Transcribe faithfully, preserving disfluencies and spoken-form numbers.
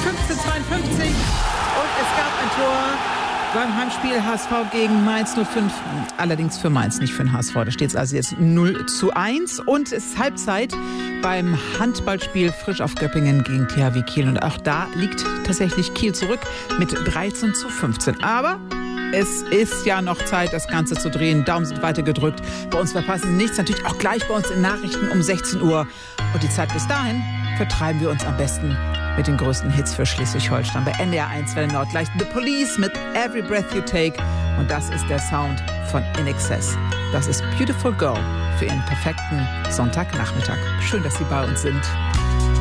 fünfzehn zweiundfünfzig und es gab ein Tor beim Heimspiel H S V gegen Mainz null fünf. Allerdings für Mainz, nicht für den H S V. Da steht es also jetzt null zu eins und es ist Halbzeit beim Handballspiel Frisch auf Göppingen gegen T H W Kiel. Und auch da liegt tatsächlich Kiel zurück mit dreizehn zu fünfzehn. Aber es ist ja noch Zeit, das Ganze zu drehen. Daumen sind weiter gedrückt. Bei uns verpassen Sie nichts. Natürlich auch gleich bei uns in Nachrichten um sechzehn Uhr. Und die Zeit bis dahin vertreiben wir uns am besten mit den größten Hits für Schleswig-Holstein. Bei N D R eins Welle Nord gleich The Police mit Every Breath You Take. Und das ist der Sound von In Excess. Das ist Beautiful Girl für Ihren perfekten Sonntagnachmittag. Schön, dass Sie bei uns sind.